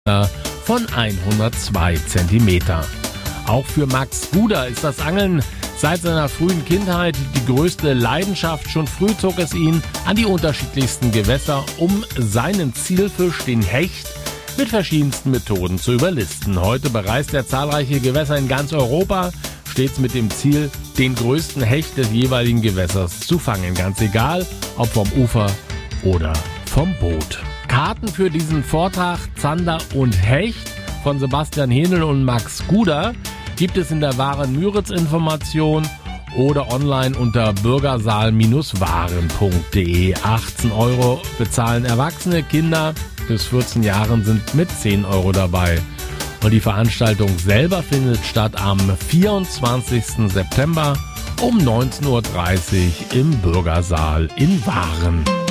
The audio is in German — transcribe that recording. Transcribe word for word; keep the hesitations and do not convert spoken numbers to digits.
von hundertzwei Zentimeter. Auch für Max Guder ist das Angeln seit seiner frühen Kindheit die größte Leidenschaft. Schon früh zog es ihn an die unterschiedlichsten Gewässer, um seinen Zielfisch, den Hecht, mit verschiedensten Methoden zu überlisten. Heute bereist er zahlreiche Gewässer in ganz Europa, stets mit dem Ziel, den größten Hecht des jeweiligen Gewässers zu fangen. Ganz egal, ob vom Ufer oder vom Boot. Karten für diesen Vortrag Zander und Hecht von Sebastian Hähnel und Max Guder gibt es in der Waren-Müritz-Information oder online unter bürgersaal Bindestrich waren punkt de. achtzehn Euro bezahlen Erwachsene, Kinder bis vierzehn Jahren sind mit zehn Euro dabei. Und die Veranstaltung selber findet statt am vierundzwanzigsten September um neunzehn Uhr dreißig im Bürgersaal in Waren.